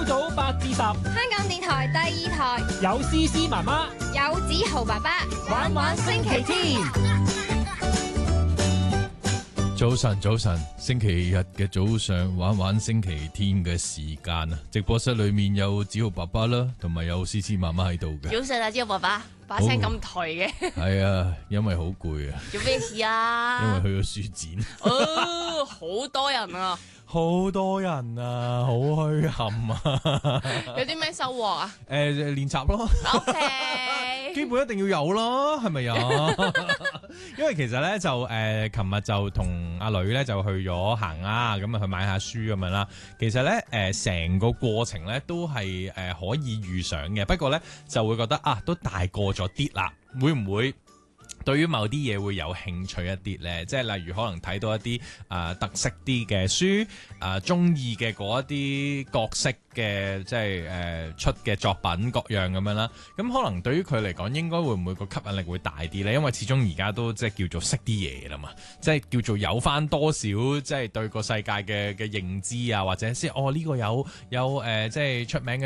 早8至10， 香港電台第2台有詩詩媽媽， 有子豪爸爸， 玩玩星期天。 早晨，星期日嘅早上玩玩星期天嘅時間啊！直播室裏面有子豪爸爸啦，同埋有詩詩媽媽喺度嘅。 早晨啊，子豪爸爸，把聲咁頹嘅。 係啊，因為好攰啊。 做咩事啊？ 因為去咗書展。 哦，好多人啊！ 好多人啊，好墟冚啊！ 有啲咩收穫啊？ 練習咯。 OK， 基本一定要有咯，係咪啊？因為其實咧就琴日就同阿女咧就去咗行啦，咁啊去買下書咁樣啦。其實咧成個過程咧都係可以預想嘅，不過咧就會覺得啊都大過咗啲啦，會唔會？對於某啲嘢會有興趣一啲呢？即係例如可能睇到一啲特色啲嘅書，中意嘅嗰一啲角色嘅即係出嘅作品各樣咁樣啦。咁可能對於佢嚟講，應該會唔會個吸引力會大啲呢？因為始終而家都即係叫做識啲嘢啦嘛，即係叫做有翻多少即係對個世界嘅認知啊，或者先呢個有即係出名嘅。